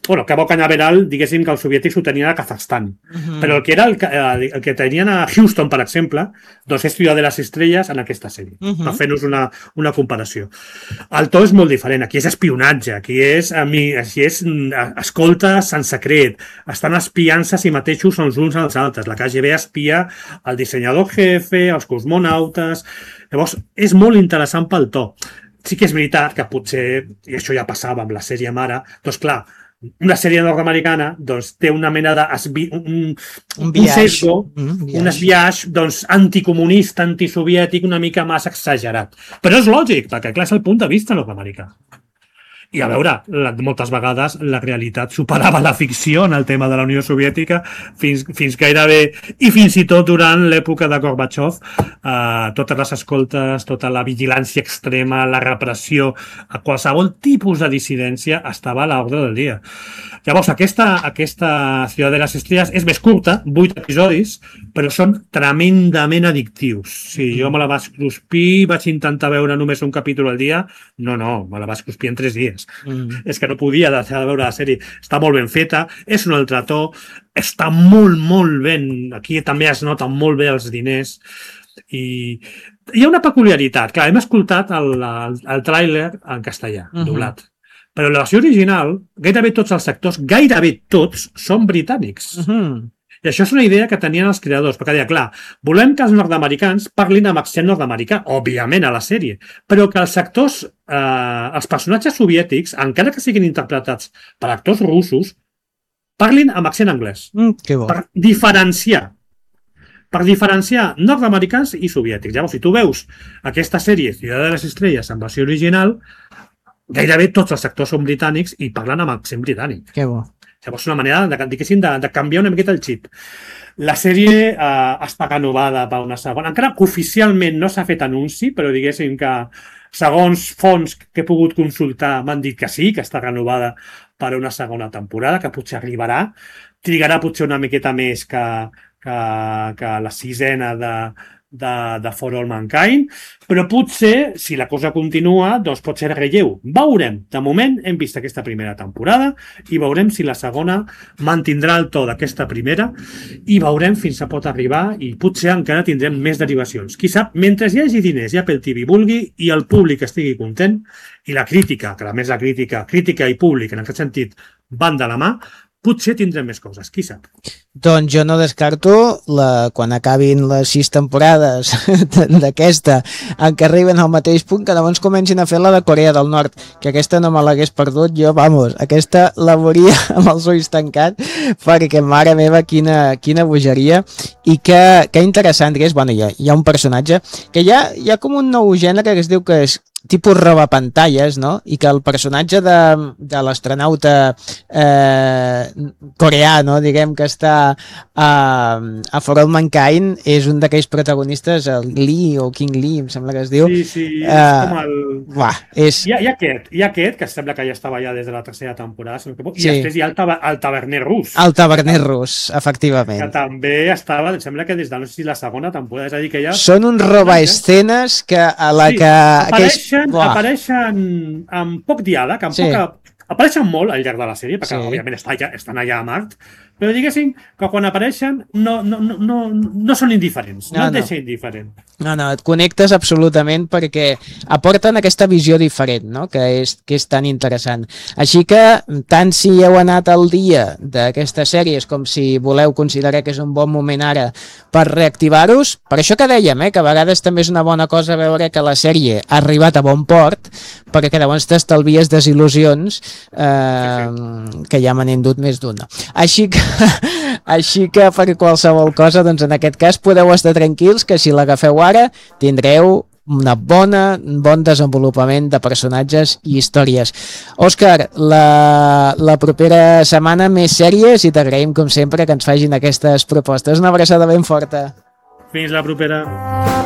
bueno, Cabo Cañaveral, diguéssim que els soviètics ho tenien a Kazakhstan, però el que era el que tenien a Houston, per exemple, doncs és Ciudad de las Estrellas en aquesta sèrie, per fer-nos una comparació. El to és molt diferent, aquí és espionatge, aquí és escoltes en secret, estan espiant-se a si mateixos els uns als altres, la KGB espia el dissenyador jefe, els cosmonautes, llavors és molt interessant pel to. Sí que és veritat que potser, i això ja passava amb la sèrie mare, doncs clar, una sèrie nord-americana doncs, té una mena de un sesgo, un esbiaix doncs, anticomunista, antisoviètic una mica massa exagerat. Però és lògic, perquè clar, és el punt de vista nord-americà. I a veure, moltes vegades la realitat superava la ficció en el tema de la Unió Soviètica fins gairebé, i fins i tot durant l'època de Gorbachev, totes les escoltes, tota la vigilància extrema, la repressió, a qualsevol tipus de dissidència estava a l'ordre del dia. Llavors, aquesta Ciudad de las Estrellas és més curta, 8 episodis, però són tremendament addictius. Si jo me la vaig cruspir, vaig intentar veure només un capítol al dia, no, me la vaig cruspir en 3 dies. És que no podia deixar de veure la sèrie. Està molt ben feta, és un altre to, està molt ben, aquí també es noten molt bé els diners, i hi ha una peculiaritat. Clar, hem escoltat el tràiler en castellà, doblat, però la versió original, gairebé tots els actors, gairebé tots, són britànics. I això és una idea que tenien els creadors, perquè deia, clar, volem que els nord-americans parlin amb accent nord-americà, òbviament a la sèrie, però que els actors, els personatges soviètics, encara que siguin interpretats per actors russos, parlin amb accent anglès. Per diferenciar nord-americans i soviètics. Llavors, si tu veus aquesta sèrie, Ciudad de las Estrellas, en versió original, gairebé tots els actors són britànics i parlen amb accent britànic. Que bo. Llavors, una manera de canviar una miqueta el xip. La sèrie està renovada per una segona. Encara que oficialment no s'ha fet anunci, però diguéssim que segons fonts que he pogut consultar m'han dit que sí, que està renovada per una segona temporada, que potser arribarà. Trigarà potser una miqueta més que la 6ena de For All Mankind, però potser, si la cosa continua, doncs pot ser relleu. Veurem. De moment hem vist aquesta primera temporada i veurem si la segona mantindrà el to d'aquesta primera i veurem fins a pot arribar i potser encara tindrem més derivacions. Qui sap, mentre hi hagi diners i Apple TV vulgui i el públic estigui content i la crítica, que a més la crítica i públic en aquest sentit van de la mà, potser tindrem més coses, qui sap. Doncs jo no descarto quan acabin les 6 temporades d'aquesta en què arriben al mateix punt, que llavors comencin a fer la de Corea del Nord, que aquesta no me l'hagués perdut jo, aquesta la veuria amb els ulls tancats, perquè mare meva quina bogeria, i que interessant que és. Bueno, hi ha un personatge que hi ha com un nou gènere que es diu que és tipus robapantalles, no? I que el personatge de l'astronauta coreà, no? Diguem que està a For All Mankind, és un d'aquells protagonistes, el Lee o King Lee, em sembla que es diu. Sí, és com el... Hi ha aquest, que sembla que ja estava ja des de la 3ª temporada, i després hi ha el taverner rus. El taverner rus, efectivament. Que també estava, em sembla que des de, no sé si la 2ª temporada, és a dir que ja... Són uns robaescenes que a la que... Apareixen amb poc diàleg, apareixen molt al llarg de la sèrie, perquè òbviament estan allà a Mart, però diguéssim que quan apareixen no són indiferents, no et deixa indiferent. No, et connectes absolutament perquè aporten aquesta visió diferent, no? que és tan interessant. Així que, tant si heu anat al dia d'aquestes sèries com si voleu considerar que és un bon moment ara per reactivar-vos, per això que dèiem, que a vegades també és una bona cosa veure que la sèrie ha arribat a bon port, perquè llavors t'estalvies desil·lusions que ja m'han endut més d'una. Així que per qualsevol cosa, doncs en aquest cas podeu estar tranquils que si l'agafeu ara tindreu un bon desenvolupament de personatges i històries. Òscar, la propera setmana més sèries i t'agraïm com sempre que ens facin aquestes propostes. Una abraçada ben forta. Fins la propera.